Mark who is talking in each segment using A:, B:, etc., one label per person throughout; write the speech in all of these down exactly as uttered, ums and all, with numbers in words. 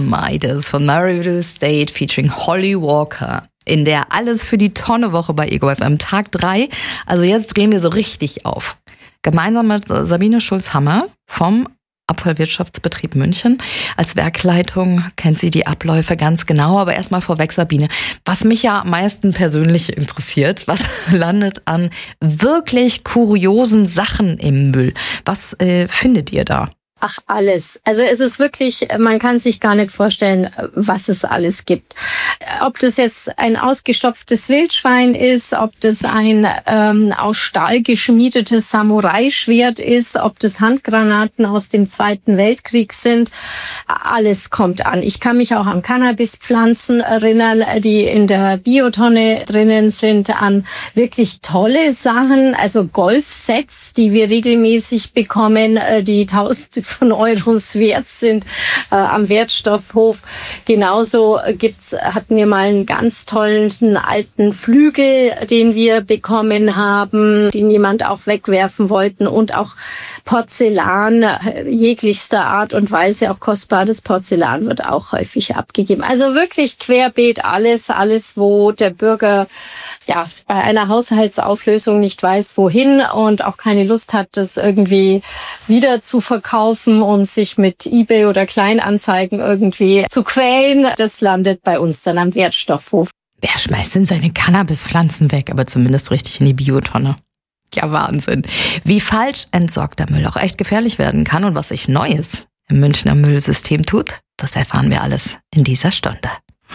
A: Midas von Mario State featuring Holly Walker. In der Alles für die Tonne-Woche bei Ego F M Tag drei. Also jetzt drehen wir so richtig auf. Gemeinsam mit Sabine Schulz-Hammer vom Abfallwirtschaftsbetrieb München. Als Werkleitung kennt sie die Abläufe ganz genau. Aber erstmal vorweg, Sabine, was mich ja am meisten persönlich interessiert, was landet an wirklich kuriosen Sachen im Müll? Was äh, findet ihr da?
B: Ach, alles. Also es ist wirklich, man kann sich gar nicht vorstellen, was es alles gibt. Ob das jetzt ein ausgestopftes Wildschwein ist, ob das ein ähm, aus Stahl geschmiedetes Samurai-Schwert ist, ob das Handgranaten aus dem Zweiten Weltkrieg sind, alles kommt an. Ich kann mich auch an Cannabispflanzen erinnern, die in der Biotonne drinnen sind, an wirklich tolle Sachen, also Golfsets, die wir regelmäßig bekommen, die tausend von Euros wert sind äh, am Wertstoffhof. Genauso gibt's, hatten wir mal einen ganz tollen alten Flügel, den wir bekommen haben, den jemand auch wegwerfen wollten, und auch Porzellan äh, jeglichster Art und Weise, auch kostbares Porzellan wird auch häufig abgegeben. Also wirklich querbeet alles, alles, wo der Bürger ja bei einer Haushaltsauflösung nicht weiß, wohin, und auch keine Lust hat, das irgendwie wieder zu verkaufen und sich mit eBay oder Kleinanzeigen irgendwie zu quälen. Das landet bei uns dann am Wertstoffhof.
A: Wer schmeißt denn seine Cannabispflanzen weg, aber zumindest richtig in die Biotonne? Ja, Wahnsinn. Wie falsch entsorgter Müll auch echt gefährlich werden kann und was sich Neues im Münchner Müllsystem tut, das erfahren wir alles in dieser Stunde.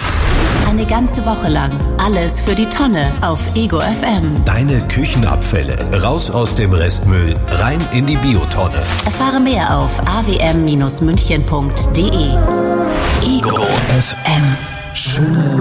C: Eine ganze Woche lang alles für die Tonne auf Ego F M.
D: Deine Küchenabfälle raus aus dem Restmüll, rein in die Biotonne.
C: Erfahre mehr auf a w m Bindestrich münchen punkt d e.
D: Ego F M. Schöne